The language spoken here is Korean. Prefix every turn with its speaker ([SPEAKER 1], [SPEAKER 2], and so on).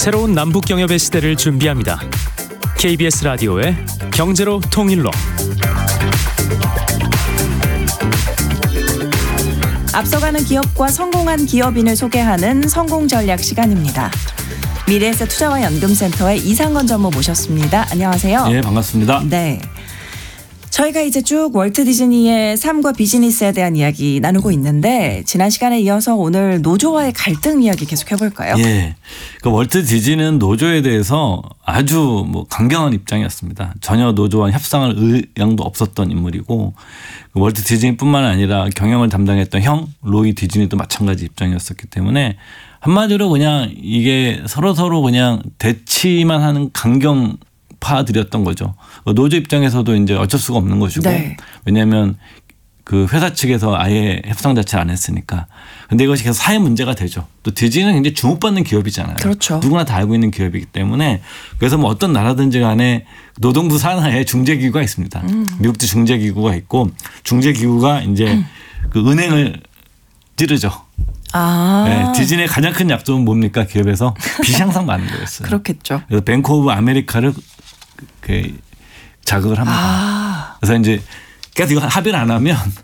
[SPEAKER 1] 새로운 남북 경협의 시대를 준비합니다. KBS 라디오의 경제로 통일로.
[SPEAKER 2] 앞서가는 기업과 성공한 기업인을 소개하는 성공 전략 시간입니다. 미래에셋 투자와 연금센터의 이상건 전무 모셨습니다. 안녕하세요.
[SPEAKER 3] 예, 반갑습니다.
[SPEAKER 2] 네. 저희가 이제 쭉 월트 디즈니의 삶과 비즈니스에 대한 이야기 나누고 있는데 지난 시간에 이어서 오늘 노조와의 갈등 이야기 계속 해볼까요?
[SPEAKER 3] 예, 그 월트 디즈니는 노조에 대해서 아주 강경한 입장이었습니다. 전혀 노조와 협상할 의향도 없었던 인물이고 월트 디즈니뿐만 아니라 경영을 담당했던 형 로이 디즈니도 마찬가지 입장이었었기 때문에 한마디로 그냥 이게 서로 그냥 대치만 하는 강경 파들이었던 거죠. 노조 입장에서도 이제 어쩔 수가 없는 것이고, 네. 왜냐하면 그 회사 측에서 아예 협상 자체를 안 했으니까. 근데 이것이 계속 사회 문제가 되죠. 또 디즈니는 굉장히 주목받는 기업이잖아요.
[SPEAKER 2] 그렇죠.
[SPEAKER 3] 누구나 다 알고 있는 기업이기 때문에 그래서 어떤 나라든지 간에 노동부 산하에 중재기구가 있습니다. 미국도 중재기구가 있고 중재기구가 이제 그 은행을 찌르죠. 네, 디즈니의 가장 큰 약점은 뭡니까? 기업에서 빚이 항상 많은 거였어요.
[SPEAKER 2] 그렇겠죠.
[SPEAKER 3] 그래서 뱅크 오브 아메리카를 자극을 합니다. 그래서 이제 계속 이거 합의를 안 하면